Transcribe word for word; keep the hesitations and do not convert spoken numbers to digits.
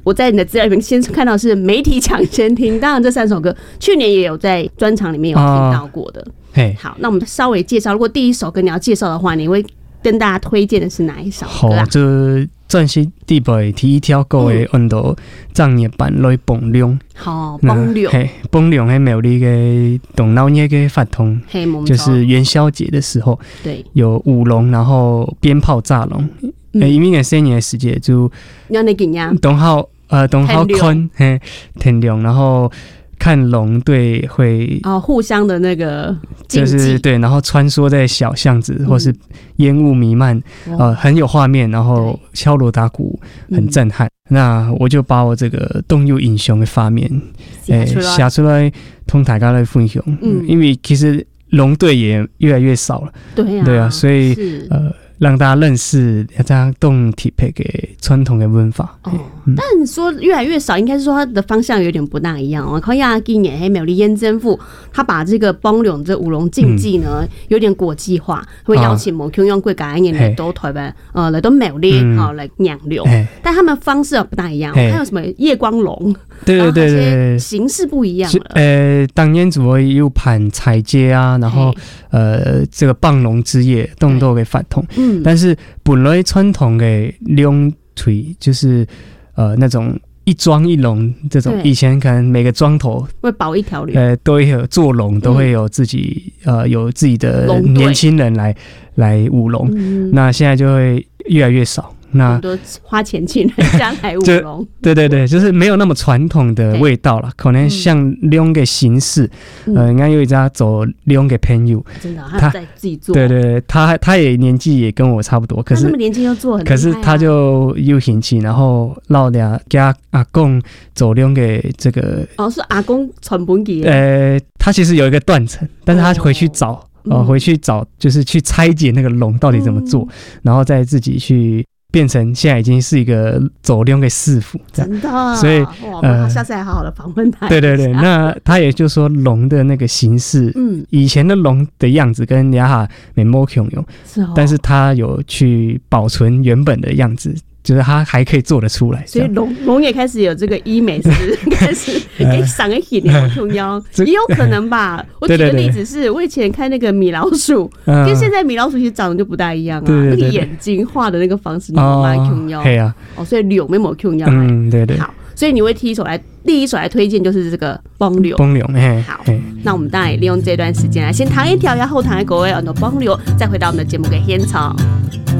我在你的资料里面先看到是媒体抢先听，当然这三首歌去年也有在专场里面有听到过的。 哦、 好，那我们稍微介绍，如果第一首歌你要介绍的话，你会跟大家推荐的是哪一首歌啊？ 好，这钻石地背第一条歌的温度，藏日版来崩亮。 好，崩亮， 嘿，崩亮的美丽的动脑热的发通，就是元宵节的时候， 对， 有舞龙，然后鞭炮炸龙。嗯，因为新年的时节就要那怎样？ 东好呃东好看，嘿，天亮，然后看龙队会哦互相的那个就是对，然后穿梭在小巷子，嗯、或是烟雾弥漫，呃，很有画面，然后敲锣打鼓很震撼。嗯、那我就把我这个动物英雄的画面诶写出来，同大家来分享。嗯，因为其实龙队也越来越少了， 对啊， 对啊，所以呃。让大家认识这样动体配给传统的文化。哦， 嗯、但说越来越少，应该是说它的方向有点不大一样哦。考亚今年黑美丽燕征服，他把这个崩龙这舞龙竞技呢，嗯、有点国际化，会邀请某 Q 用贵港一年来都台湾呃来都美丽啊来酿龙，但他们方式不大一样。还有什么夜光龙？ 对对对对， 形式不一样了。 呃，当年主会有盘彩街啊，然后呃这个棒龙之夜动作给反通。嗯。但是本来传统的龙腿就是呃那种一庄一龙这种，以前可能每个庄头会保一条龙， 呃都会有做龙，都会有自己、嗯、呃有自己的年轻人来来舞龙、嗯，那现在就会越来越少。那很多花钱请人家来舞龙， 对对对，就是没有那么传统的味道了。可能像龙的形式，嗯、呃，应该有一家走龙的朋友， 真的，他在自己做。 对对对，他他也年纪也跟我差不多，可是他那么年轻就做很厉害、啊， 可是他就有兴趣，然后老俩家阿公走龙的这个， 哦，是阿公传本给。 呃，他其实有一个断层，但是他回去找，哦、呃，回去找就是去拆解那个龙到底怎么做，嗯、然后再自己去。变成现在已经是一个走龙的师傅， 真的， 所以呃，下次还好好的访问他。 对对对，那他也就说龙的那个形式，嗯，以前的龙的样子跟雅哈没摸熊用，是哦，但是他有去保存原本的样子。就是它还可以做得出来， 所以龙龙也开始有这个医美，是开始给赏个血的重要，也有可能吧。我举个例子是，我以前看那个米老鼠，嗯、跟现在米老鼠其实长得就不大一样啊，对对对对，那个眼睛画的那个方式，那么蛮重要，对啊，哦，所以柳没有重要， 嗯，对对， 好。所以你会第一首来，第一首来推荐就是这个崩流。 崩流，哎， 好，那我们当然也利用这段时间来先谈一条，然后谈一个很多崩流，再回到我们的节目给现场。